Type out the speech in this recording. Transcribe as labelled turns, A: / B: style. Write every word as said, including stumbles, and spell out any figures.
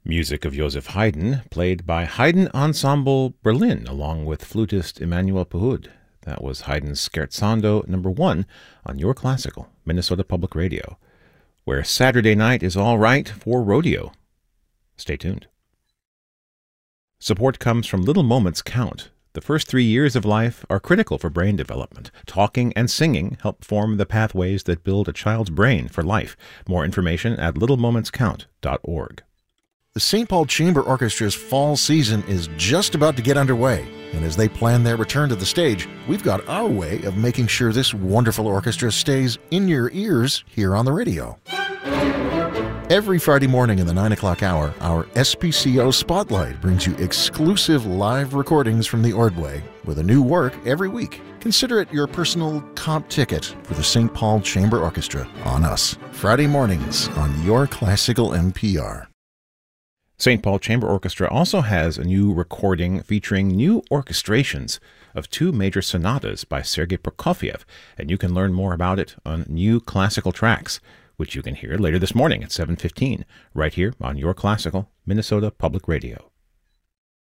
A: Music of Joseph Haydn, played by Haydn Ensemble Berlin, along with flutist Emmanuel Pahud. That was Haydn's Scherzando number one on Your Classical, Minnesota Public Radio, where Saturday night is all right for rodeo. Stay tuned. Support comes from Little Moments Count. The first three years of life are critical for brain development. Talking and singing help form the pathways that build a child's brain for life. More information at little moments count dot org.
B: The Saint Paul Chamber Orchestra's fall season is just about to get underway, and as they plan their return to the stage, we've got our way of making sure this wonderful orchestra stays in your ears here on the radio. Every Friday morning in the nine o'clock hour, our S P C O Spotlight brings you exclusive live recordings from the Ordway with a new work every week. Consider it your personal comp ticket for the Saint Paul Chamber Orchestra on us. Friday mornings on Your Classical N P R.
A: Saint Paul Chamber Orchestra also has a new recording featuring new orchestrations of two major sonatas by Sergei Prokofiev, and you can learn more about it on New Classical Tracks, which you can hear later this morning at seven fifteen, right here on Your Classical, Minnesota Public Radio.